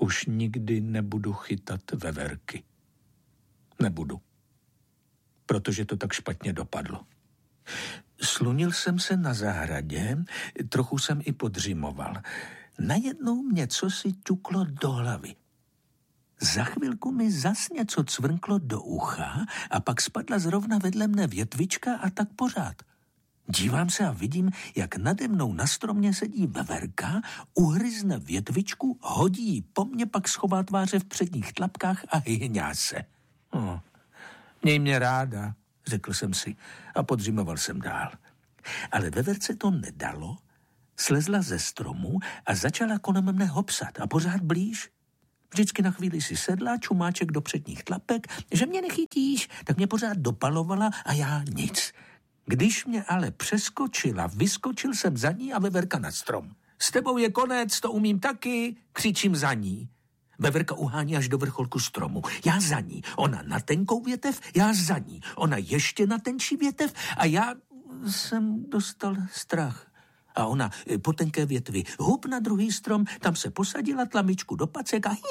Už nikdy nebudu chytat veverky. Nebudu. Protože to tak špatně dopadlo. Slunil jsem se na zahradě, trochu jsem i podřimoval. Najednou mě cosi ťuklo do hlavy. Za chvilku mi zas něco cvrnklo do ucha a pak spadla zrovna vedle mne větvička a tak pořád. Dívám se a vidím, jak nade mnou na stromě sedí veverka, uhryzne větvičku, hodí ji po mně, pak schová tváře v předních tlapkách a hyhňá se. Měj mě ráda, řekl jsem si a podřimoval jsem dál. Ale veverce to nedalo, slezla ze stromu a začala kolem mne hopsat a pořád blíž. Vždycky na chvíli si sedla, čumáček do předních tlapek, že mě nechytíš, tak mě pořád dopalovala a já nic. Když mě ale přeskočila, vyskočil jsem za ní a veverka na strom. S tebou je konec, to umím taky, křičím za ní. Veverka uhání až do vrcholku stromu. Já za ní. Ona na tenkou větev, já za ní. Ona ještě na tenčí větev a já jsem dostal strach. A ona po tenké větvi hub na druhý strom, tam se posadila tlamičku do pacek a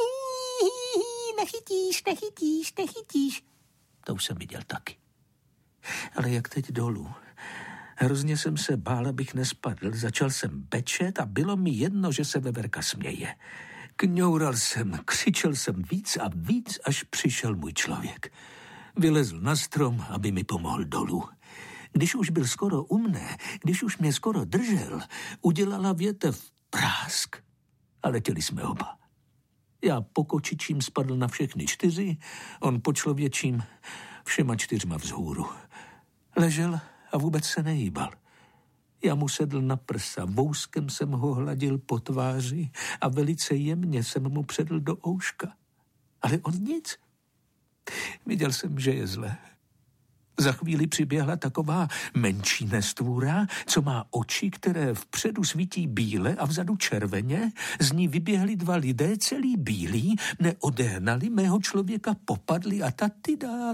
nechytíš. To už jsem viděl taky. Ale jak teď dolů? Hrozně jsem se bál, abych nespadl. Začal jsem bečet a bylo mi jedno, že se veverka směje. Kňoural jsem, křičel jsem víc a víc, až přišel můj člověk. Vylezl na strom, aby mi pomohl dolů. Když už byl skoro u mne, když už mě skoro držel, udělala větev prásk a letěli jsme oba. Já po kočičím spadl na všechny 4, on po člověčím všema 4 vzhůru. Ležel a vůbec se nehýbal. Já mu sedl na prsa, vouskem jsem ho hladil po tváři a velice jemně jsem mu předl do ouška. Ale on nic. Viděl jsem, že je zle. Za chvíli přiběhla taková menší nestvůra, co má oči, které vpředu svítí bíle a vzadu červeně. Z ní vyběhli 2 lidé, celý bílí, neodehnali mého člověka, popadli a tatida.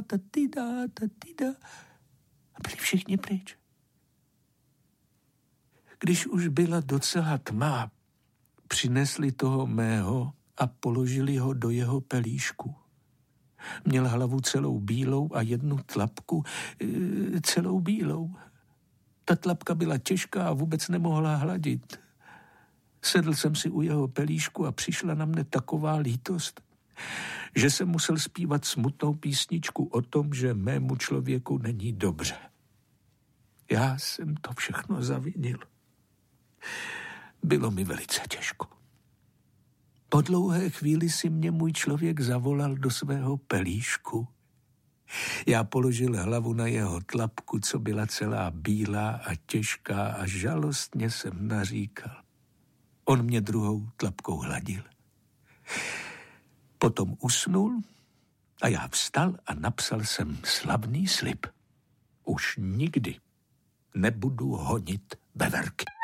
A byli všichni pryč. Když už byla docela tma, přinesli toho mého a položili ho do jeho pelíšku. Měl hlavu celou bílou a jednu tlapku celou bílou. Ta tlapka byla těžká a vůbec nemohla hladit. Sedl jsem si u jeho pelíšku a přišla na mne taková lítost, že jsem musel zpívat smutnou písničku o tom, že mému člověku není dobře. Já jsem to všechno zavinil. Bylo mi velice těžko. Po dlouhé chvíli si mě můj člověk zavolal do svého pelíšku. Já položil hlavu na jeho tlapku, co byla celá bílá a těžká a žalostně jsem naříkal. On mě druhou tlapkou hladil. Potom usnul a já vstal a napsal jsem slavný slib. Už nikdy nebudu honit veverky.